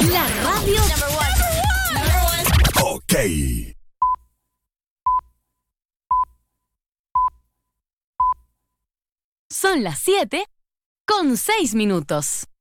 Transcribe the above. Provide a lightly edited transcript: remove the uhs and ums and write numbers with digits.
La radio Number one. Ok. Son las 7:06.